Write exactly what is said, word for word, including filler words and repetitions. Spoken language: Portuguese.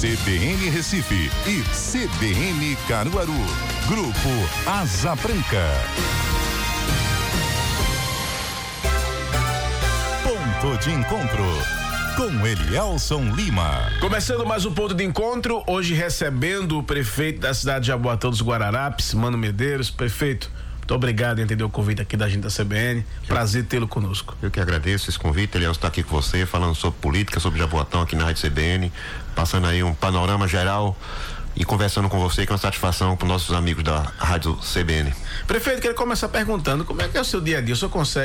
C B N Recife e C B N Caruaru. Grupo Asa Branca. Ponto de encontro com Elielson Lima. Começando mais um ponto de encontro, hoje recebendo o prefeito da cidade de Jaboatão dos Guararapes, Mano Medeiros. Prefeito, muito obrigado em atender o convite aqui da gente da C B N. Prazer tê-lo conosco. Eu que agradeço esse convite, Elielson, estar aqui com você, falando sobre política, sobre Jaboatão aqui na Rádio C B N, passando aí um panorama geral e conversando com você, que é uma satisfação para os nossos amigos da Rádio C B N. Prefeito, quero começar perguntando como é que é o seu dia a dia. O senhor consegue